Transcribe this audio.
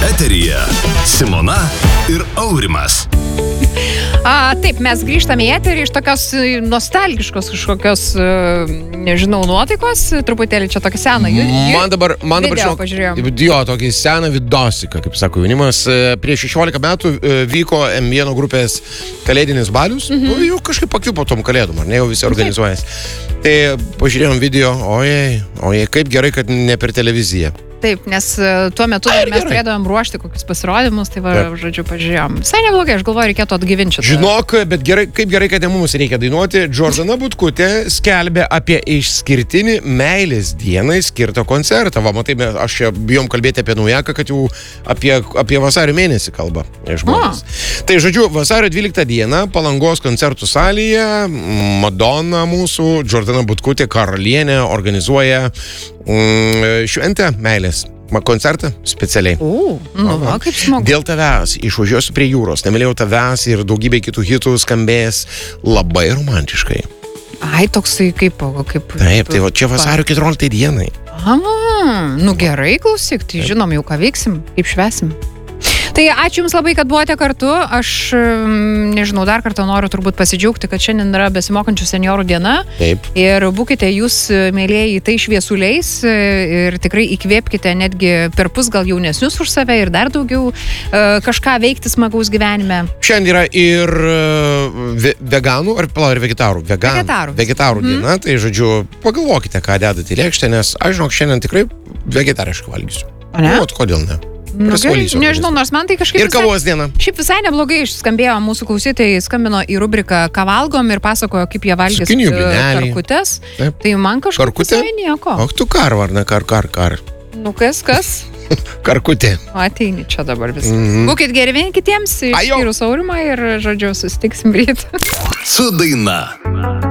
Eteryje Simona ir Aurimas. Taip, mes grįžtame į eterį iš tokios nostalgiškos kažkokios, nežinau, nuotaikos, truputėlį čia tokia sena. Man dabar pažiūrėjom. Jo, tokį seną vidosiką, kaip sako jaunimas. Prieš 16 metų vyko M1 grupės kalėdinis balius. Jau kažkaip pakvipo tom kalėdom, ar ne, jau visi organizuojasi. Tai pažiūrėjom video, ojei, kaip gerai, kad ne per televiziją. Taip, nes tuo metu mes turėdavom ruošti kokius pasirodymus, tai žodžiu, pažiūrėjom. Visai neblogai, aš galvoju, reikėtų atgyvinti. Žinok, bet kaip gerai, kad ne mums reikia dainuoti. Jordana Butkutė skelbė apie išskirtinį meilės dienai skirtą koncertą. Va, matai, aš čia bijom kalbėti apie naujaką, kad jau apie vasario mėnesį kalba žmonės. Tai žodžiu, vasario 12 dieną Palangos koncertų salėje Madonna mūsų, Jordana Butkutė, karalienė, organizuoja šventę meilės. Koncertą specialiai. Kaip smagu. Dėl tavęs išvažiuosiu prie jūros, nemylėjau tavęs ir daugybė kitų hitų skambės labai romantiškai. Toksai kaip... Taip, tai va čia vasario 14 dienai. Gerai, klausyk, tai žinom jau ką veiksim, kaip švesim. Tai ačiū Jums labai, kad buvote kartu. Aš, nežinau, dar kartą noriu turbūt pasidžiaugti, kad šiandien yra besimokančių seniorų diena. Taip. Ir būkite Jūs, mėlėjai, tai šviesuliais ir tikrai įkvėpkite netgi perpus gal jaunesnius už save ir dar daugiau kažką veikti smagaus gyvenime. Šiandien yra ir veganų, ar vegetarų? Vegetarų diena, tai žodžiu, pagalvokite, ką dedate į lėkštę, nes aš žinok, šiandien tikrai vegetariškai valgysiu. Kodėl ne? Nežinau, nors man tai kažkaip... Ir kavos diena. Šiaip visai neblogai skambėjo mūsų klausytojai, skambino į rubriką Ką valgom ir pasakojo, kaip jie valgys karkutes. Tai man kažkaip visai nieko. Tu karvar, ne kar. Kas? Karkutė. Ateini čia dabar viskas. Būkit geri vieni kitiems, išskyrus Aurimą ir, žodžiu, susitiksim rytą. Su daina.